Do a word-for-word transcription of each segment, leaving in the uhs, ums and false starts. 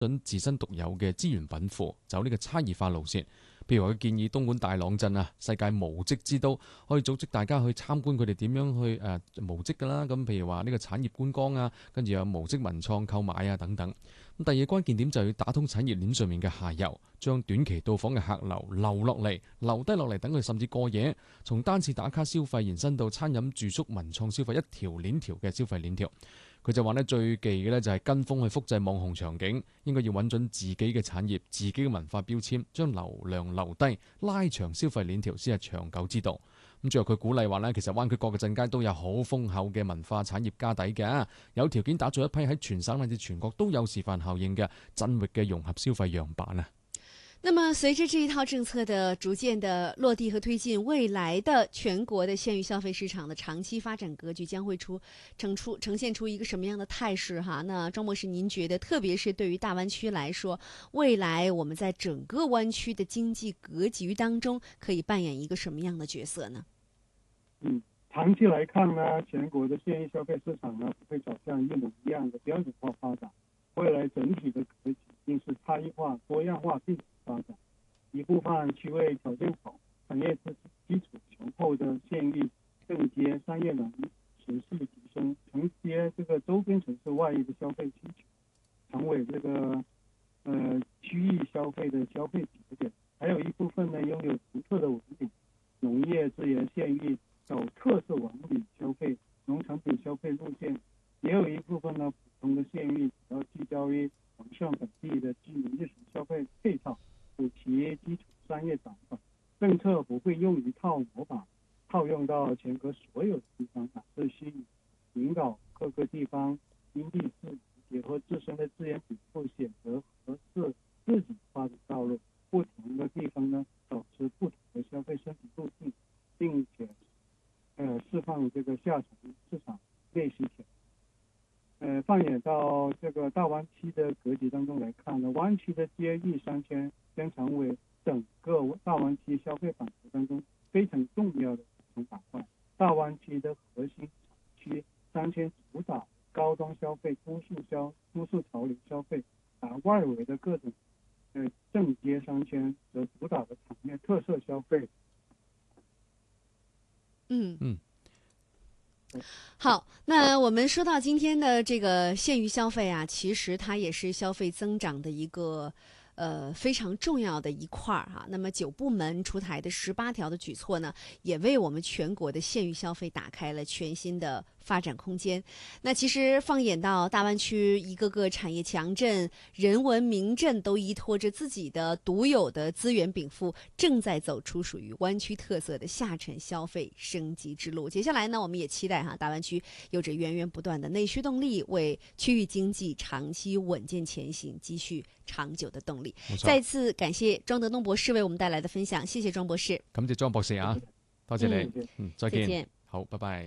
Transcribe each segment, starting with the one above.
準自身獨有嘅資源稟賦，走呢個差異化路線。譬如話佢建議東莞大朗鎮啊，世界無職之都，可以組織大家去參觀佢哋點樣去誒、呃、無職㗎啦。咁譬如話呢個產業觀光啊，跟住有無職文創購買啊等等。咁第二個關鍵點就係要打通產業鏈上面嘅下游，將短期到訪嘅客流留落嚟，留低落嚟，等佢甚至過夜，從單次打卡消費延伸到餐飲住宿文創消費一條鏈條嘅消費鏈條。佢就話呢，最忌嘅呢就係跟風去複製網紅場景，應該要揾準自己嘅產業、自己嘅文化標籤，將流量留低，拉長消費鏈條先係長久之道。咁最後佢鼓勵話呢，其實灣區各個鎮街都有好豐厚嘅文化產業家底嘅，有條件打造一批喺全省乃至全國都有示範效應嘅鎮域嘅融合消費樣板啊。 那麼隨着這一套政策的逐漸的落地和推進，未來的全國的縣域消費市場的長期發展格局將會出呈出呈現出一個什麼樣的態勢哈？那莊博士，您覺得特別是對於大灣區來說，未來我們在整個灣區的經濟格局當中可以扮演一個什麼樣的角色呢？ 嗯，長期來看呢，全國的縣域消費市場呢會走向一模一樣的標準化發展，未來整體的格局一定是差異化、多樣化並發展。一部分區位條件好、產業基礎雄厚的縣域正接商業能力持續提升，承接這個周邊城市外溢的消費需求，成為這個呃區域消費的消費節點。還有一部分呢擁有獨特的文旅、農業資源縣域有特色文旅消費、農產品消費路線，也有一部分呢普通的縣域主要聚焦於完善本地的居民日常消費配套，補齊基礎商業長板。政策不會用一套模板套用到全國所有地方，而是需引導各個地方因地制宜，結合自身的資源稟賦，選擇合適自己發展道路。不同的地方呢，保持不同的消費升級路徑，並且呃釋放這個下沉市場內需潛。呃，放眼到這個大灣區的格局當中來看呢，灣區的街域商圈將成為整個大灣區消費版圖當中非常重要的組成板塊。大灣區的核心區商圈主打高端消費、高速消、高速潮流消費，而外圍的各種呃正街商圈則主打的產業特色消費。 嗯嗯。好，那我們說到今天的這個縣域消費啊，其實它也是消費增長的一個呃非常重要的一塊哈、啊。那麼九部門出台的十八條的舉措呢，也為我們全國的縣域消費打開了全新的發展空間。那其實放眼到大灣區一個個產業強鎮、人文名鎮，都依托着自己的獨有的資源稟賦，正在走出屬於灣區特色的下沉消費升級之路。接下來呢，我們也期待哈，大灣區有着源源不斷的內需動力，為區域經濟長期穩健前行積蓄長久的動力。再次感謝莊德東博士為我們帶來的分享，謝謝莊博士。 感謝莊博士啊，多謝你，嗯，嗯再見， 再見， 好，拜拜。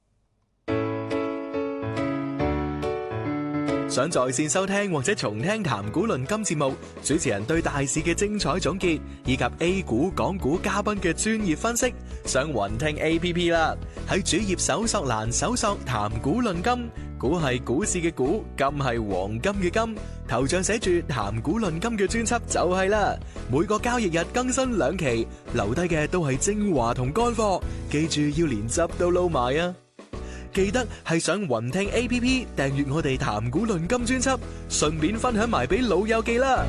想在線收聽或者重聽談股論金節目，主持人對大市嘅精彩總結，以及 A 股、港股嘉賓嘅專業分析，上雲聽 A P P 啦。喺主頁搜索欄搜索談股論金，股係股市嘅股，金係黃金嘅金，頭像寫住談股論金嘅專輯就係啦。每個交易日更新兩期，留低嘅都係精華同乾貨，記住要連汁都撈埋啊！記得係上雲聽 A P P 訂閱我哋談股論金專輯，順便分享埋俾老友記啦。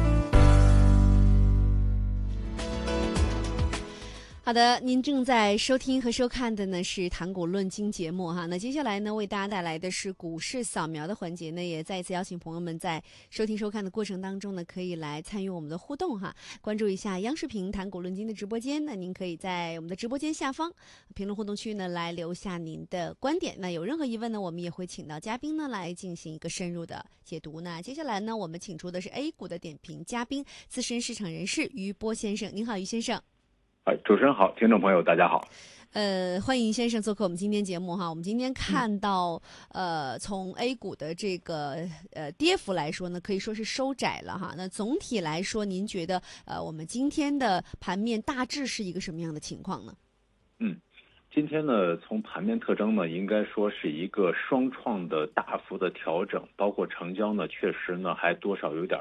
好的，您正在收聽和收看的呢是談股論金節目哈。那接下來呢為大家帶來的是股市掃描的環節呢，也再一次邀請朋友們在收聽收看的過程當中呢，可以來參與我們的互動哈。關注一下央視頻談股論金的直播間，那您可以在我們的直播間下方評論互動區呢來留下您的觀點。那有任何疑問呢，我們也會請到嘉賓呢來進行一個深入的解讀。那接下來呢，我們請出的是 A 股的點評嘉賓，資深市場人士余波先生。您好，余先生。 哎，主持人好，聽眾朋友大家好。 呃，歡迎先生做客我們今天節目哈。我們今天看到， 嗯、 呃，從 A 股的這個呃跌幅來說呢，可以說是收窄了哈。那總體來說，您覺得呃我們今天的盤面大致是一個什麼樣的情況呢？ 嗯，今天呢，從盤面特徵呢，應該說是一個雙創的大幅的調整，包括成交呢，確實呢還多少有點